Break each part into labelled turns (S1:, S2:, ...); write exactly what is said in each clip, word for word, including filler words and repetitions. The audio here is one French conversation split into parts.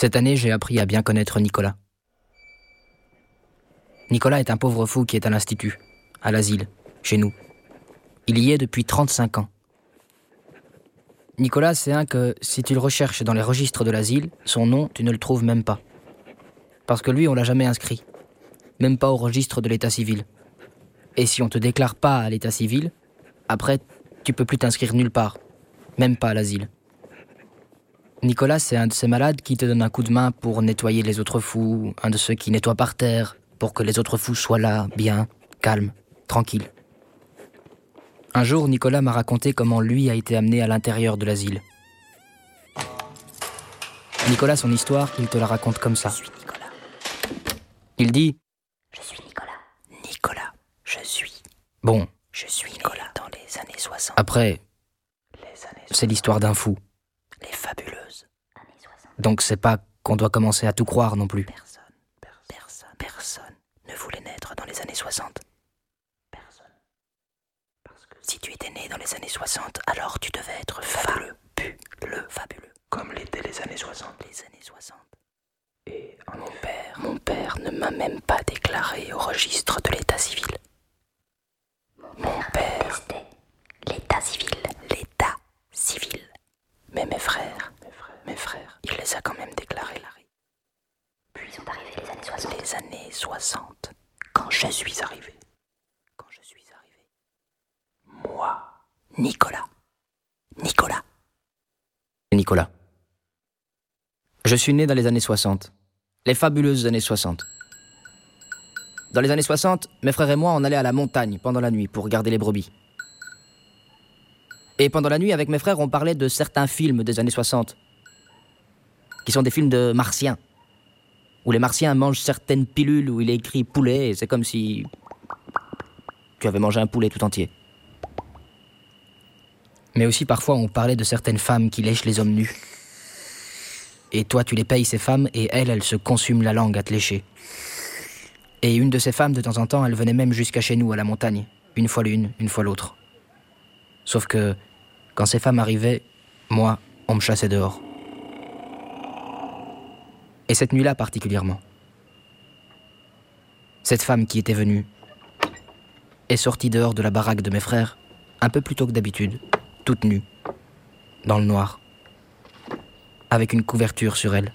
S1: Cette année, j'ai appris à bien connaître Nicolas. Nicolas est un pauvre fou qui est à l'institut, à l'asile, chez nous. Il y est depuis trente-cinq ans. Nicolas, c'est un que, si tu le recherches dans les registres de l'asile, son nom, tu ne le trouves même pas. Parce que lui, on l'a jamais inscrit. Même pas au registre de l'état civil. Et si on te déclare pas à l'état civil, après, tu peux plus t'inscrire nulle part. Même pas à l'asile. Nicolas, c'est un de ces malades qui te donne un coup de main pour nettoyer les autres fous, un de ceux qui nettoient par terre, pour que les autres fous soient là, bien, calmes, tranquilles. Un jour, Nicolas m'a raconté comment lui a été amené à l'intérieur de l'asile. Nicolas, son histoire, il te la raconte comme ça.
S2: Je suis Nicolas.
S1: Il dit...
S2: Je suis Nicolas. Nicolas, je suis.
S1: Bon.
S2: Je suis Nicolas dans les années soixante.
S1: Après,
S2: les années soixante.
S1: C'est l'histoire d'un fou.
S2: Les fabuleuses années soixante.
S1: Donc c'est pas qu'on doit commencer à tout croire non plus.
S2: Personne, personne, personne ne voulait naître dans les années soixante. Personne. Parce que si tu étais né dans les années soixante, alors tu devais être fabuleux. Fabuleux, fabuleux. Comme l'étaient les années soixante. Les années soixante. Et mon père, mon père ne m'a même pas déclaré au registre de l'état civil. Mon père, c'était l'état civil. L'état civil. Mais mes frères, mes frères, mes frères, il les a quand même déclarés. Puis sont arrivés les années soixante. Les années soixante. Quand je suis arrivé. Quand je suis arrivé. Moi, Nicolas. Nicolas.
S1: Nicolas. Je suis né dans les années soixante. Les fabuleuses années soixante. Dans les années soixante, mes frères et moi, on allait à la montagne pendant la nuit pour regarder les brebis. Et pendant la nuit, avec mes frères, on parlait de certains films des années soixante, qui sont des films de martiens, où les martiens mangent certaines pilules où il est écrit poulet, et c'est comme si tu avais mangé un poulet tout entier. Mais aussi parfois, on parlait de certaines femmes qui lèchent les hommes nus. Et toi, tu les payes, ces femmes, et elles, elles se consument la langue à te lécher. Et une de ces femmes, de temps en temps, elle venait même jusqu'à chez nous, à la montagne. Une fois l'une, une fois l'autre. Sauf que, quand ces femmes arrivaient, moi, on me chassait dehors. Et cette nuit-là particulièrement. Cette femme qui était venue est sortie dehors de la baraque de mes frères, un peu plus tôt que d'habitude, toute nue, dans le noir, avec une couverture sur elle.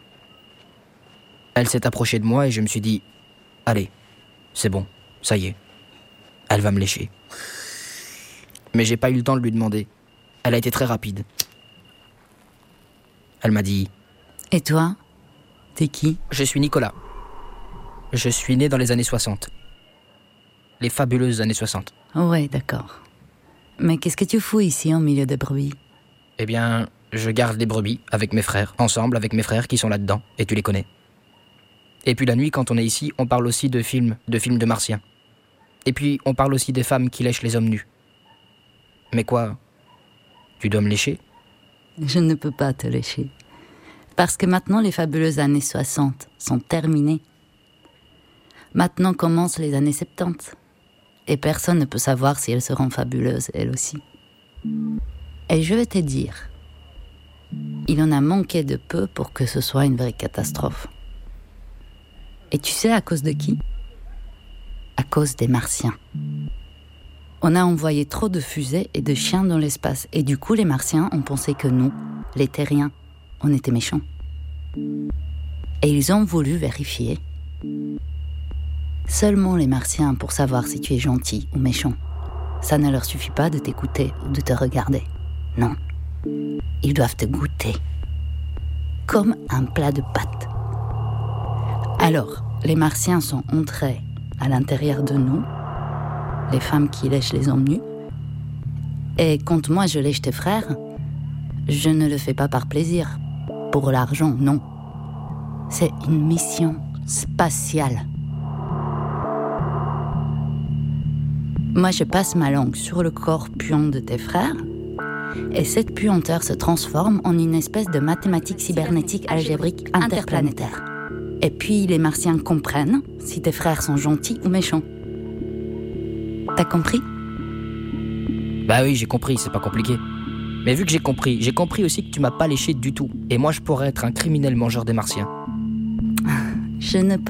S1: Elle s'est approchée de moi et je me suis dit, allez, c'est bon, ça y est, elle va me lécher. Mais j'ai pas eu le temps de lui demander. Elle a été très rapide. Elle m'a dit...
S3: Et toi, t'es qui ?
S1: Je suis Nicolas. Je suis né dans les années soixante. Les fabuleuses années soixante.
S3: Ouais, d'accord. Mais qu'est-ce que tu fous ici, en milieu des brebis ?
S1: Eh bien, je garde les brebis avec mes frères, ensemble avec mes frères qui sont là-dedans, et tu les connais. Et puis la nuit, quand on est ici, on parle aussi de films, de films de martiens. Et puis, on parle aussi des femmes qui lèchent les hommes nus. Mais quoi ? Tu dois me lécher ?
S3: Je ne peux pas te lécher. Parce que maintenant, les fabuleuses années soixante sont terminées. Maintenant commencent les années soixante-dix. Et personne ne peut savoir si elles seront fabuleuses, elles aussi. Et je vais te dire, il en a manqué de peu pour que ce soit une vraie catastrophe. Et tu sais à cause de qui ? À cause des Martiens. On a envoyé trop de fusées et de chiens dans l'espace. Et du coup, les Martiens ont pensé que nous, les Terriens, on était méchants. Et ils ont voulu vérifier. Seulement les Martiens pour savoir si tu es gentil ou méchant. Ça ne leur suffit pas de t'écouter ou de te regarder. Non. Ils doivent te goûter. Comme un plat de pâtes. Alors, les Martiens sont entrés à l'intérieur de nous, les femmes qui lèchent les hommes nus. Et quand moi je lèche tes frères, je ne le fais pas par plaisir, pour l'argent, non. C'est une mission spatiale. Moi je passe ma langue sur le corps puant de tes frères, et cette puanteur se transforme en une espèce de mathématique cybernétique algébrique interplanétaire. Et puis les Martiens comprennent si tes frères sont gentils ou méchants. T'as compris ?
S1: Bah oui, j'ai compris, c'est pas compliqué. Mais vu que j'ai compris, j'ai compris aussi que tu m'as pas léché du tout. Et moi, je pourrais être un criminel mangeur des martiens.
S3: Je ne peux